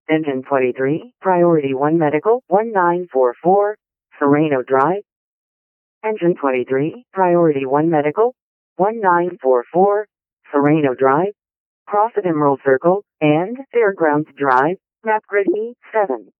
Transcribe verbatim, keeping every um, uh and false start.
Engine twenty-three, Priority one Medical, one nine four four, Sereno Drive. Engine twenty-three, Priority one Medical, one nine four four, Sereno Drive, Cross at Emerald Circle, and Fairgrounds Drive, map grid E seven.